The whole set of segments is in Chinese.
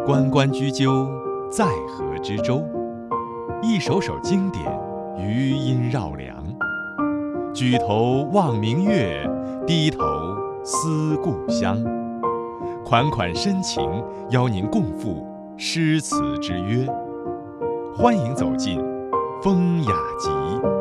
关关雎鸠，在河之洲。一首首经典，余音绕梁。举头望明月，低头思故乡。款款深情，邀您共赴诗词之约。欢迎走进风雅集。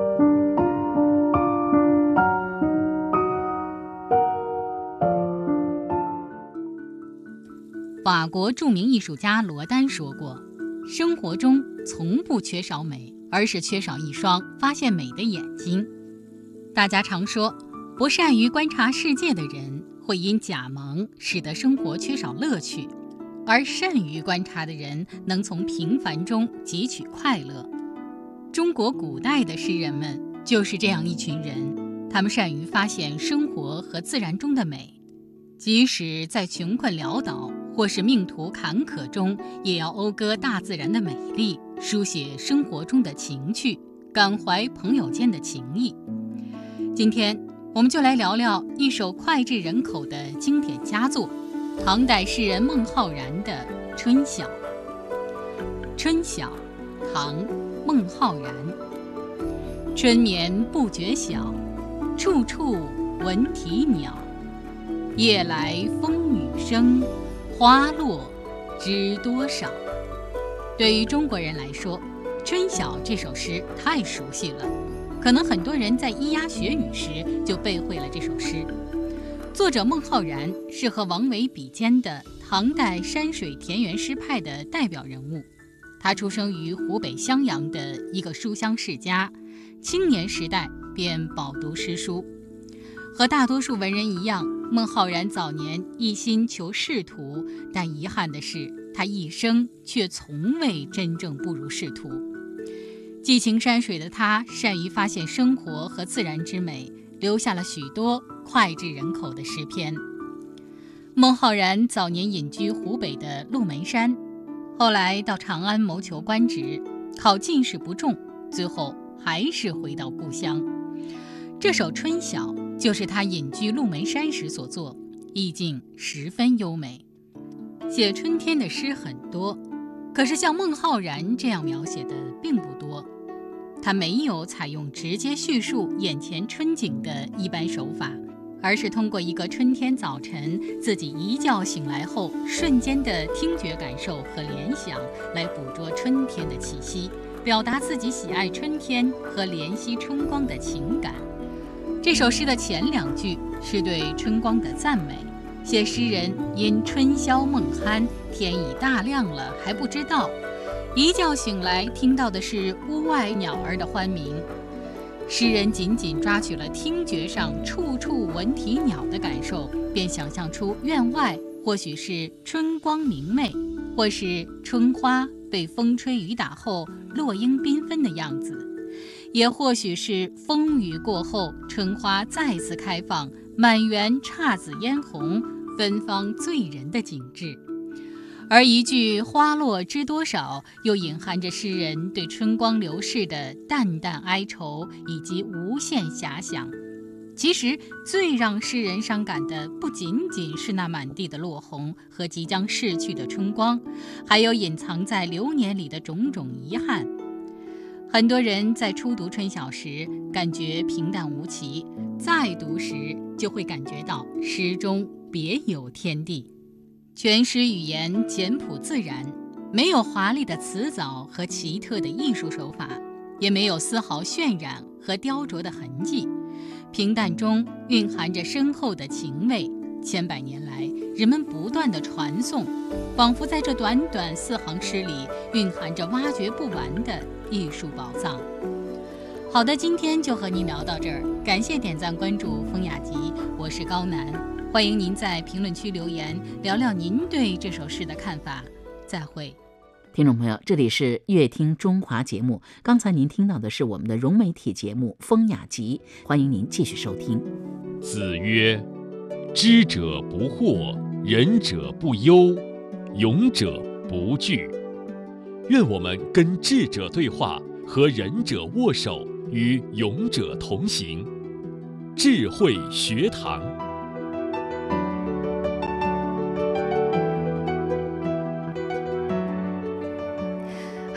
法国著名艺术家罗丹说过，生活中从不缺少美，而是缺少一双发现美的眼睛。大家常说，不善于观察世界的人会因假盲使得生活缺少乐趣，而善于观察的人能从平凡中汲取快乐。中国古代的诗人们就是这样一群人，他们善于发现生活和自然中的美，即使在穷困潦倒或是命途坎坷中，也要讴歌大自然的美丽，书写生活中的情趣，感怀朋友间的情谊。今天我们就来聊聊一首脍炙人口的经典佳作，唐代诗人孟浩然的《春晓》。春晓，唐，孟浩然。春眠不觉晓，处处闻啼鸟。夜来风雨声，花落知多少。对于中国人来说，《春晓》这首诗太熟悉了，可能很多人在咿呀学语时就背会了这首诗。作者孟浩然是和王维比肩的唐代山水田园诗派的代表人物。他出生于湖北襄阳的一个书香世家，青年时代便饱读诗书。和大多数文人一样，孟浩然早年一心求仕途，但遗憾的是，他一生却从未真正步入仕途。寄情山水的他，善于发现生活和自然之美，留下了许多脍炙人口的诗篇。孟浩然早年隐居湖北的鹿门山，后来到长安谋求官职，考进士不中，最后还是回到故乡。这首《春晓》就是他隐居鹿门山时所作，意境十分优美。写春天的诗很多，可是像孟浩然这样描写的并不多。他没有采用直接叙述眼前春景的一般手法，而是通过一个春天早晨自己一觉醒来后瞬间的听觉感受和联想，来捕捉春天的气息，表达自己喜爱春天和怜惜春光的情感。这首诗的前两句是对春光的赞美，写诗人因春宵梦酣，天已大亮了还不知道，一觉醒来听到的是屋外鸟儿的欢鸣。诗人紧紧抓取了听觉上处处闻啼鸟的感受，便想象出院外或许是春光明媚，或是春花被风吹雨打后落英缤纷的样子，也或许是风雨过后春花再次开放，满园姹紫嫣红，芬芳醉人的景致。而一句花落知多少，又隐含着诗人对春光流逝的淡淡哀愁以及无限遐想。其实最让诗人伤感的不仅仅是那满地的落红和即将逝去的春光，还有隐藏在流年里的种种遗憾。很多人在初读春晓时感觉平淡无奇，再读时就会感觉到诗中别有天地。全诗语言简朴自然，没有华丽的词藻和奇特的艺术手法，也没有丝毫渲染和雕琢的痕迹，平淡中蕴含着深厚的情味，千百年来人们不断的传颂，仿佛在这短短4行诗里蕴含着挖掘不完的艺术宝藏。好的，今天就和您聊到这儿，感谢点赞关注风雅集，我是高楠，欢迎您在评论区留言，聊聊您对这首诗的看法。再会。 听众朋友，这里是乐听中华节目，刚才您听到的是我们的融媒体节目《风雅集》，欢迎您继续收听。 子曰：知者不惑，仁者不忧，勇者不惧。愿我们跟智者对话，和仁者握手，与勇者同行。智慧学堂。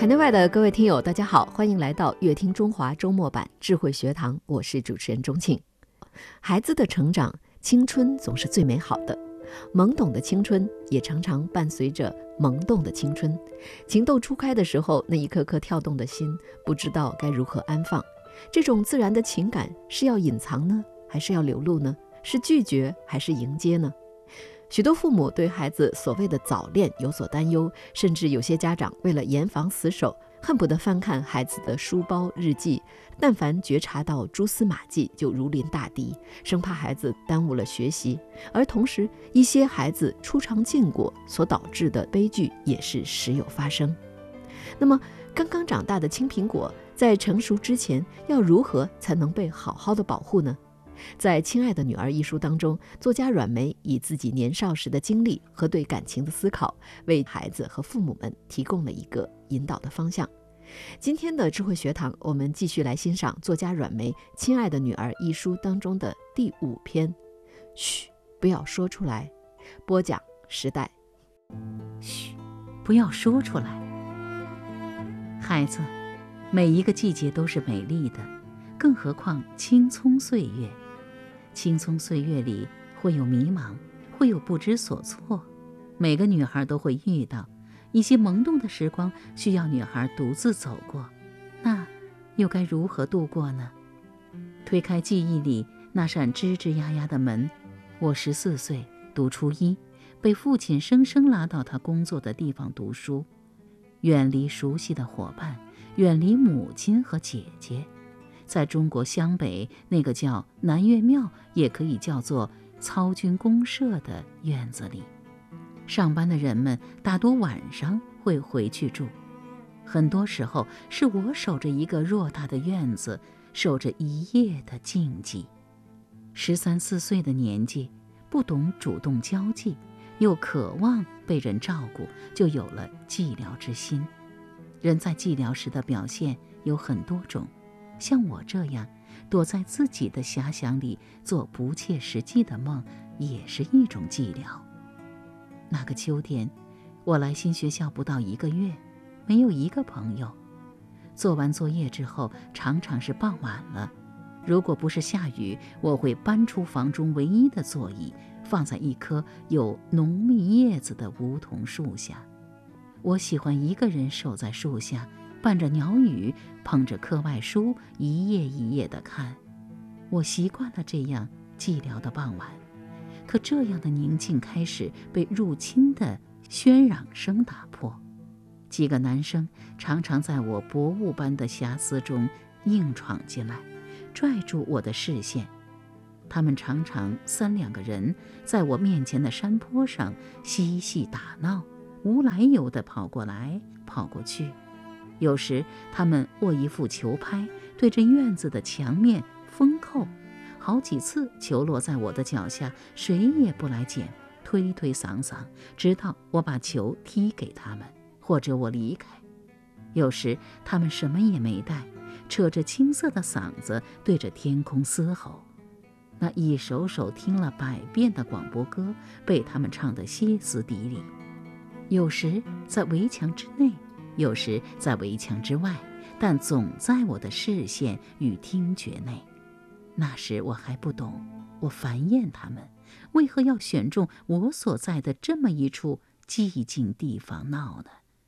海内外的各位听友，大家好，欢迎来到乐听中华周末版智慧学堂，我是主持人钟庆。孩子的成长，青春总是最美好的，懵懂的青春也常常伴随着萌动的青春。情窦初开的时候，那一颗颗跳动的心，不知道该如何安放。这种自然的情感是要隐藏呢，还是要流露呢？是拒绝还是迎接呢？许多父母对孩子所谓的早恋有所担忧，甚至有些家长为了严防死守，恨不得翻看孩子的书包日记，但凡觉察到蛛丝马迹就如临大敌，生怕孩子耽误了学习。而同时，一些孩子初尝禁果所导致的悲剧也是时有发生。那么刚刚长大的青苹果在成熟之前要如何才能被好好的保护呢？在《亲爱的女儿》一书当中，作家阮梅以自己年少时的经历和对感情的思考，为孩子和父母们提供了一个引导的方向。今天的智慧学堂，我们继续来欣赏作家阮梅《亲爱的女儿》一书当中的第5篇，嘘，不要说出来。播讲时代。 嘘，不要说出来。孩子，每一个季节都是美丽的，更何况青葱岁月。青葱岁月里会有迷茫，会有不知所措，每个女孩都会遇到。一些萌动的时光需要女孩独自走过，那又该如何度过呢？推开记忆里那扇吱吱呀呀的门，我14岁，读初一，被父亲生生拉到他工作的地方读书，远离熟悉的伙伴，远离母亲和姐姐。在中国湘北那个叫南岳庙，也可以叫做操军公社的院子里，上班的人们大多晚上会回去住，很多时候是我守着一个偌大的院子，守着一夜的静寂。13、14岁的年纪，不懂主动交际，又渴望被人照顾，就有了寂寥之心。人在寂寥时的表现有很多种，像我这样躲在自己的遐想里做不切实际的梦，也是一种寂寥。那个秋天，我来新学校不到1个月，没有一个朋友。做完作业之后，常常是傍晚了，如果不是下雨，我会搬出房中唯一的座椅，放在一棵有浓密叶子的梧桐树下。我喜欢一个人守在树下，伴着鸟语，捧着课外书，一页一页地看。我习惯了这样寂寥的傍晚，可这样的宁静开始被入侵的喧嚷声打破。几个男生常常在我薄雾般的遐思中硬闯进来，拽住我的视线。他们常常3、2个人在我面前的山坡上嬉戏打闹，无来由地跑过来跑过去。有时他们握一副球拍，对着院子的墙面疯扣，好几次球落在我的脚下，谁也不来捡，推推搡搡，直到我把球踢给他们，或者我离开。有时他们什么也没带，扯着青涩的嗓子对着天空嘶吼，那一首首听了100遍的广播歌被他们唱得歇斯底里。有时在围墙之内，有时在围墙之外，但总在我的视线与听觉内。那时我还不懂，我烦厌他们，为何要选中我所在的这么一处寂静地方闹呢？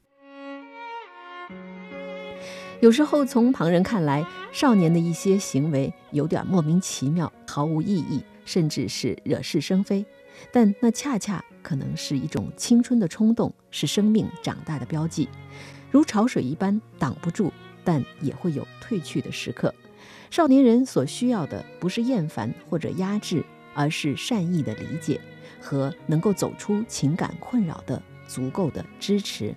有时候从旁人看来，少年的一些行为有点莫名其妙，毫无意义，甚至是惹是生非，但那恰恰可能是一种青春的冲动，是生命长大的标记。如潮水一般挡不住，但也会有退去的时刻。少年人所需要的不是厌烦或者压制，而是善意的理解和能够走出情感困扰的足够的支持。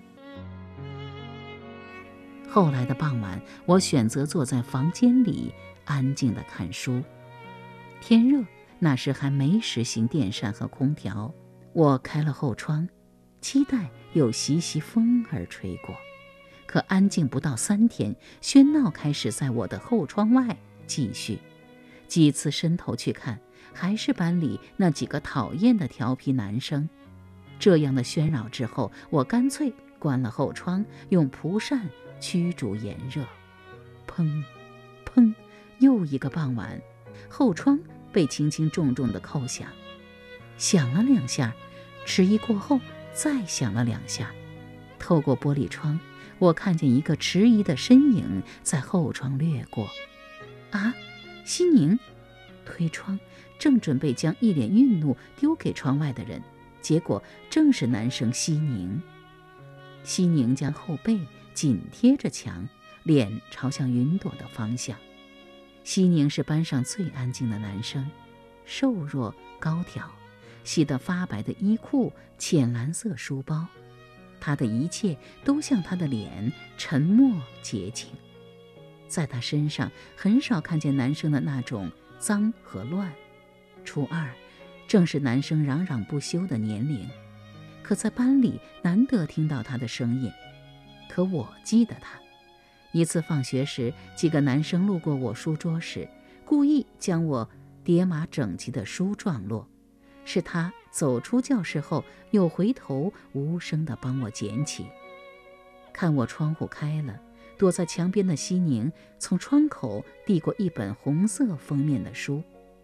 后来的傍晚，我选择坐在房间里安静地看书。天热，那时还没实行电扇和空调，我开了后窗，期待有习习风儿吹过。可安静不到3天，喧闹开始在我的后窗外继续。几次伸头去看，还是班里那几个讨厌的调皮男生。这样的喧扰之后，我干脆关了后窗，用蒲扇驱逐炎热。砰砰，又一个傍晚，后窗被轻轻重重地扣响，响了2下，迟疑过后再响了2下。透过玻璃窗，我看见一个迟疑的身影在后窗掠过。啊，西宁！推窗，正准备将一脸愠怒丢给窗外的人，结果正是男生西宁。西宁将后背紧贴着墙，脸朝向云朵的方向。西宁是班上最安静的男生，瘦弱高挑，洗得发白的衣裤，浅蓝色书包。他的一切都像他的脸，沉默洁净。在他身上很少看见男生的那种脏和乱。初2正是男生嚷嚷不休的年龄，可在班里难得听到他的声音。可我记得他，一次放学时，几个男生路过我书桌时，故意将我叠码整齐的书撞落。是他走出教室后，又回头无声地帮我捡起。看我窗户开了，躲在墙边的西宁从窗口递过一本红色封面的书。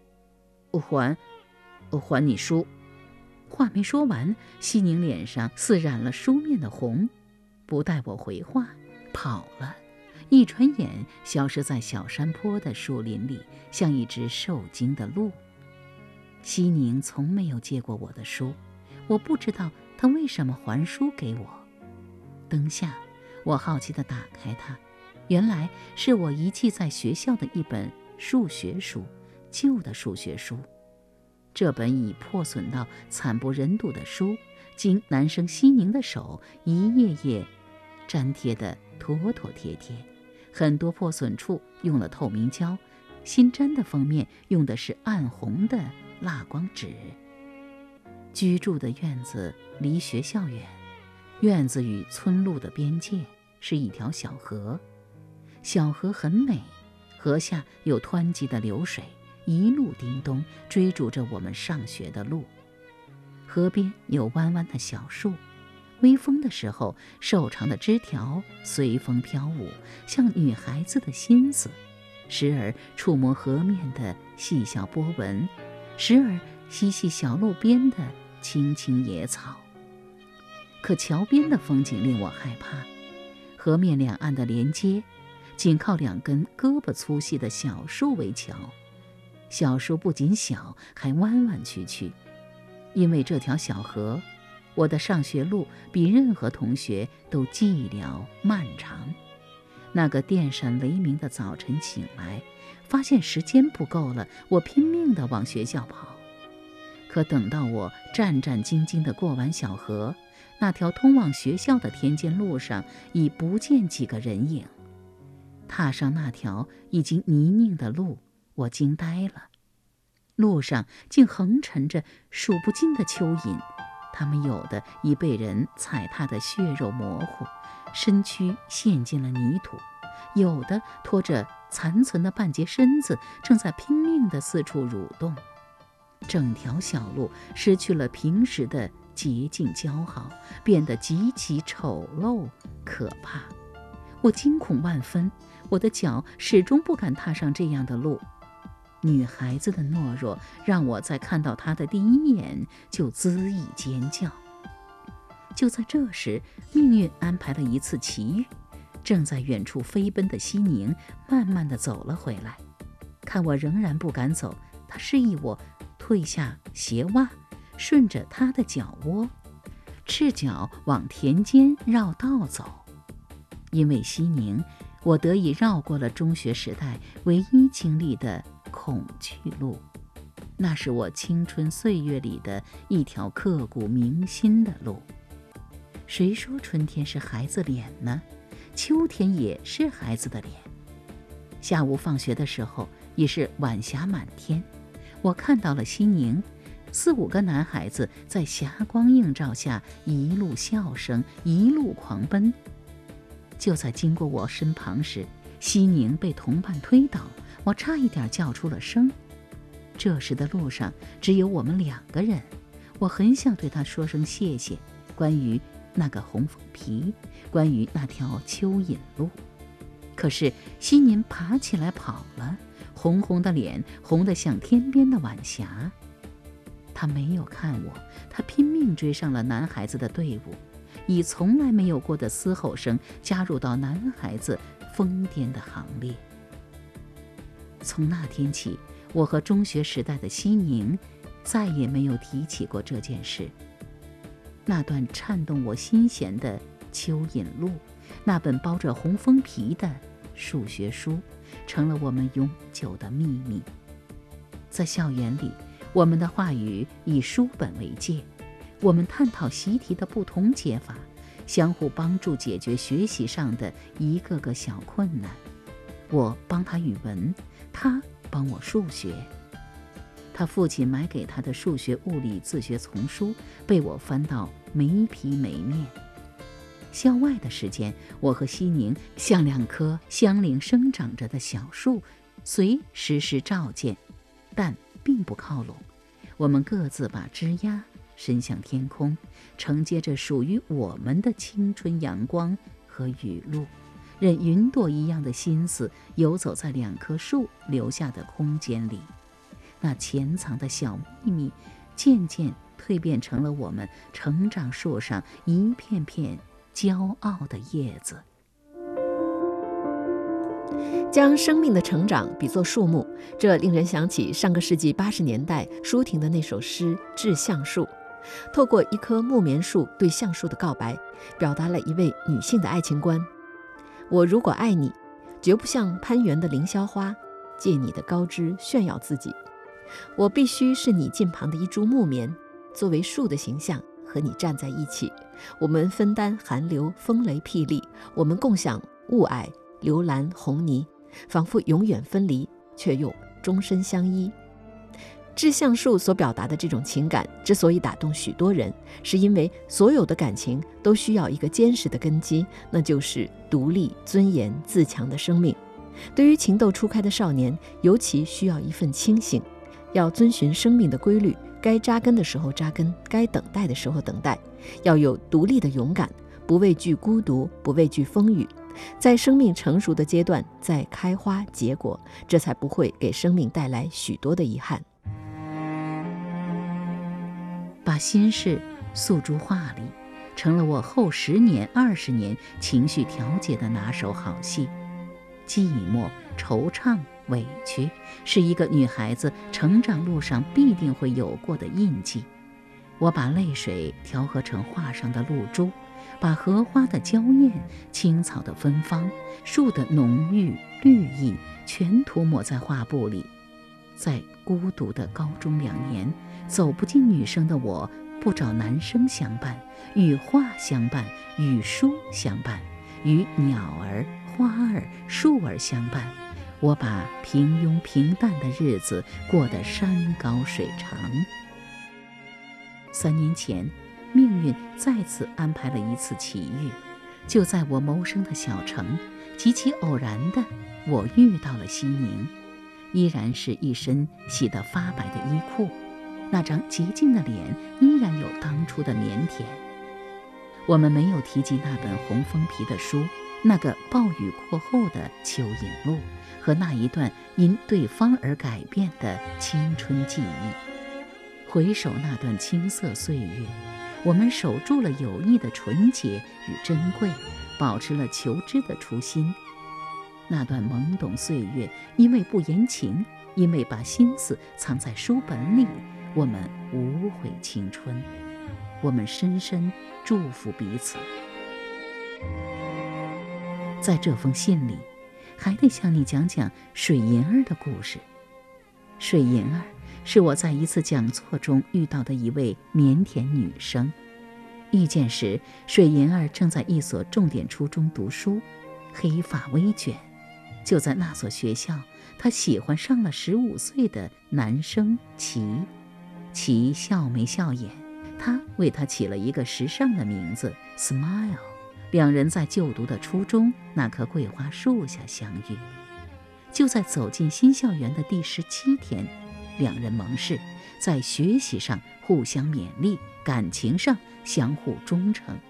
还你书。话没说完，西宁脸上似染了书面的红，不待我回话，跑了。一转眼消失在小山坡的树林里，像一只受惊的鹿。西宁从没有借过我的书，我不知道他为什么还书给我。灯下，我好奇地打开它，原来是我遗弃在学校的一本数学书，旧的数学书。这本已破损到惨不忍睹的书，经男生西宁的手一页页粘贴得妥妥帖帖，很多破损处用了透明胶，新粘的封面用的是暗红的蜡光纸。居住的院子离学校远，院子与村路的边界是一条小河，小河很美，河下有湍急的流水，一路叮咚追逐着我们上学的路。河边有弯弯的小树，微风的时候，瘦长的枝条随风飘舞，像女孩子的心思，时而触摸河面的细小波纹，时而嬉戏小路边的青青野草。可桥边的风景令我害怕，河面两岸的连接仅靠2根胳膊粗细的小树为桥，小树不仅小，还弯弯曲曲。因为这条小河，我的上学路比任何同学都寂寥漫长。那个电闪雷鸣的早晨醒来，发现时间不够了，我拼命地往学校跑。可等到我战战兢兢地过完小河，那条通往学校的田间路上已不见几个人影。踏上那条已经泥泞的路，我惊呆了。路上竟横陈着数不尽的蚯蚓，它们有的已被人踩踏得血肉模糊，身躯陷进了泥土，有的拖着残存的半截身子，正在拼命地四处蠕动。整条小路失去了平时的洁净姣好，变得极其丑陋可怕。我惊恐万分，我的脚始终不敢踏上这样的路。女孩子的懦弱让我在看到她的第一眼就恣意尖叫。就在这时，命运安排了一次奇遇，正在远处飞奔的西宁慢慢地走了回来。看我仍然不敢走，他示意我退下鞋袜，顺着他的脚窝，赤脚往田间绕道走。因为西宁，我得以绕过了中学时代唯一经历的恐惧路，那是我青春岁月里的一条刻骨铭心的路。谁说春天是孩子脸呢？秋天也是孩子的脸。下午放学的时候，已是晚霞满天，我看到了西宁，4、5个男孩子在霞光映照下一路笑声，一路狂奔。就在经过我身旁时，西宁被同伴推倒，我差一点叫出了声。这时的路上只有我们2个人，我很想对他说声谢谢，关于那个红枫皮，关于那条蚯蚓路。可是西宁爬起来跑了，红红的脸红得像天边的晚霞。他没有看我，他拼命追上了男孩子的队伍，以从来没有过的嘶吼声加入到男孩子疯癫的行列。从那天起，我和中学时代的西宁再也没有提起过这件事。那段颤动我心弦的蚯蚓路，那本包着红枫皮的数学书，成了我们永久的秘密。在校园里，我们的话语以书本为界，我们探讨习题的不同解法，相互帮助解决学习上的一个个小困难。我帮他语文，他帮我数学。他父亲买给他的数学物理自学丛书被我翻到没皮没面。校外的时间，我和西宁像两棵相邻生长着的小树，虽时时照见，但并不靠拢。我们各自把枝桠伸向天空，承接着属于我们的青春阳光和雨露，任云朵一样的心思游走在两棵树留下的空间里。那潜藏的小秘密渐渐蜕变成了我们成长树上一片片骄傲的叶子。 将生命的成长比作树木，这令人想起上个世纪80年代舒婷的那首诗《致橡树》。透过一棵木棉树对橡树的告白，表达了一位女性的爱情观。我如果爱你，绝不像攀援的凌霄花，借你的高枝炫耀自己。我必须是你近旁的一株木棉，作为树的形象和你站在一起。我们分担寒流、风雷霹雳，我们共享雾霭、流岚、红泥，仿佛永远分离，却又终身相依。致橡树所表达的这种情感之所以打动许多人，是因为所有的感情都需要一个坚实的根基，那就是独立、尊严、自强的生命。对于情窦初开的少年，尤其需要一份清醒，要遵循生命的规律，该扎根的时候扎根，该等待的时候等待，要有独立的勇敢，不畏惧孤独，不畏惧风雨。在生命成熟的阶段，在开花结果，这才不会给生命带来许多的遗憾。 把心事诉诸画里，成了我后10年、20年情绪调节的拿手好戏。寂寞、惆怅、委屈，是一个女孩子成长路上必定会有过的印记。我把泪水调和成画上的露珠，把荷花的娇艳、青草的芬芳、树的浓郁、绿意全涂抹在画布里。在孤独的高中2年，走不进女生的我，不找男生相伴，与画相伴，与书相伴，与鸟儿、花儿、树儿相伴。我把平庸平淡的日子过得山高水长。3年前，命运再次安排了一次奇遇，就在我谋生的小城，极其偶然的，我遇到了西宁。依然是一身洗得发白的衣裤，那张洁净的脸依然有当初的腼腆。我们没有提及那本红枫皮的书，那个暴雨过后的蚯蚓路，和那一段因对方而改变的青春记忆。回首那段青涩岁月，我们守住了友谊的纯洁与珍贵，保持了求知的初心。那段懵懂岁月，因为不言情，因为把心思藏在书本里，我们无悔青春，我们深深祝福彼此。在这封信里，还得向你讲讲水银儿的故事。水银儿是我在一次讲座中遇到的一位腼腆女生。遇见时，水银儿正在一所重点初中读书，黑发微卷。就在那所学校，她喜欢上了15岁的男生齐。齐笑眉笑眼，他为她起了一个时尚的名字 Smile。 两人在就读的初中那棵桂花树下相遇。就在走进新校园的第17天，两人盟誓，在学习上互相勉励，感情上相互忠诚。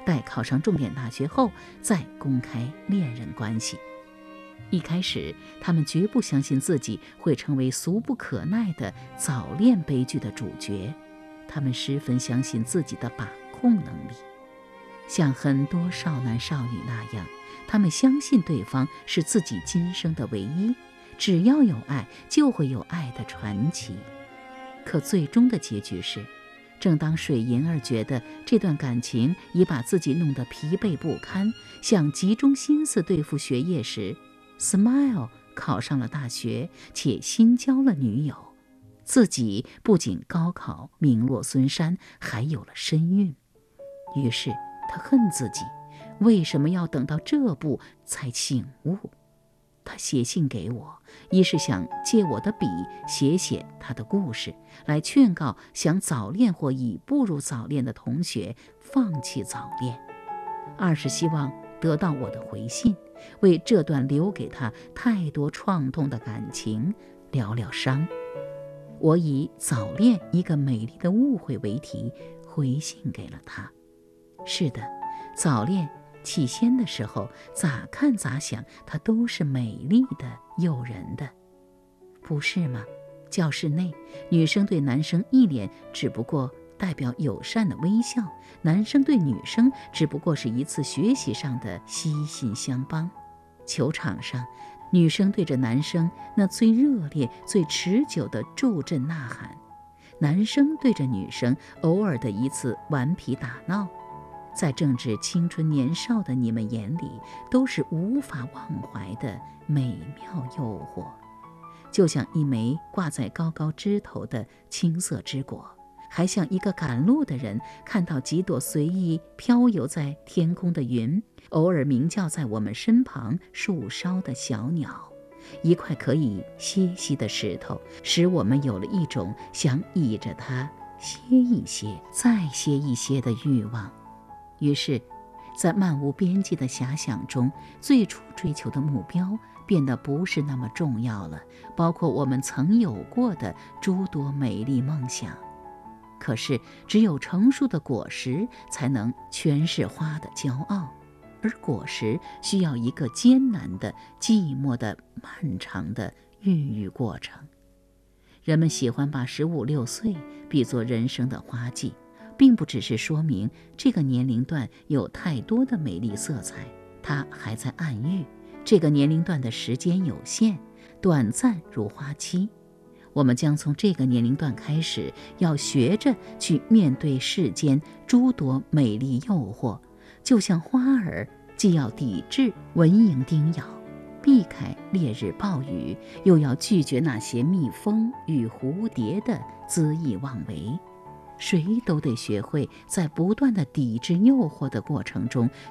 待考上重点大学后再公开恋人关系。一开始，他们绝不相信自己会成为俗不可耐的早恋悲剧的主角，他们十分相信自己的把控能力。像很多少男少女那样，他们相信对方是自己今生的唯一，只要有爱，就会有爱的传奇。可最终的结局是，正当水银儿觉得这段感情已把自己弄得疲惫不堪，想集中心思对付学业时， Smile 考上了大学，且新交了女友。自己不仅高考名落孙山，还有了身孕。于是他恨自己，为什么要等到这步才醒悟？他写信给我，一是想借我的笔写他的故事，来劝告想早恋或已步入早恋的同学放弃早恋；二是希望得到我的回信，为这段留给他太多创痛的感情疗疗伤。我以早恋一个美丽的误会为题回信给了他。是的，早恋起先的时候，咋看咋想，它都是美丽的、诱人的，不是吗？教室内，女生对男生一脸只不过代表友善的微笑，男生对女生只不过是一次学习上的悉心相帮。球场上，女生对着男生那最热烈、最持久的助阵呐喊，男生对着女生偶尔的一次顽皮打闹，在正值青春年少的你们眼里，都是无法忘怀的美妙诱惑，就像一枚挂在高高枝头的青色之果，还像一个赶路的人看到几朵随意飘游在天空的云，偶尔鸣叫在我们身旁树梢的小鸟，一块可以歇息的石头，使我们有了一种想倚着它歇一歇再歇一歇的欲望。于是在漫无边际的遐想中，最初追求的目标变得不是那么重要了，包括我们曾有过的诸多美丽梦想。可是只有成熟的果实才能诠释花的骄傲，而果实需要一个艰难的、寂寞的、漫长的孕育过程。人们喜欢把15、16岁比作人生的花季，并不只是说明这个年龄段有太多的美丽色彩，它还在暗喻这个年龄段的时间有限，短暂如花期。我们将从这个年龄段开始，要学着去面对世间诸多美丽诱惑，就像花儿既要抵制蚊蝇叮咬，避开烈日暴雨，又要拒绝那些蜜蜂与蝴蝶的恣意妄为。谁都得学会在不断的抵制诱惑的过程中